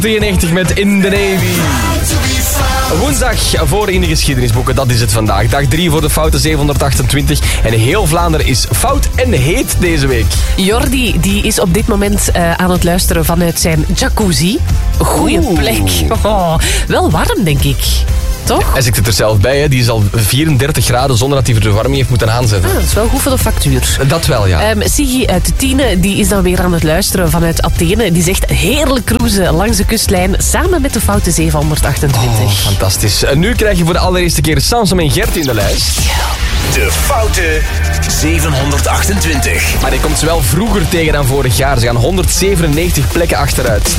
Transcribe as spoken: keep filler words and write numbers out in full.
drieënnegentig met In the Navy. Woensdag voor in de geschiedenisboeken, dat is het vandaag. Dag drie voor de foute zevenhonderdachtentwintig. En heel Vlaanderen is fout en heet deze week. Jordi die is op dit moment uh, aan het luisteren vanuit zijn jacuzzi. Goeie Oeh. plek. Oh, wel warm, denk ik. Toch? En ik zit er zelf bij, hè. Die is al vierendertig graden zonder dat hij de verwarming heeft moeten aanzetten. Ah, dat is wel goed voor de factuur. Dat wel, ja. Um, Siggy uit Tiene die is dan weer aan het luisteren vanuit Athene. Die zegt heerlijk cruisen langs de kustlijn samen met de foute zevenhonderdachtentwintig. Oh, fantastisch. En nu krijg je voor de allereerste keer Samson en Gert in de lijst. De foute zevenhonderdachtentwintig. Maar die komt ze wel vroeger tegen dan vorig jaar. Ze gaan honderdzevenennegentig plekken achteruit.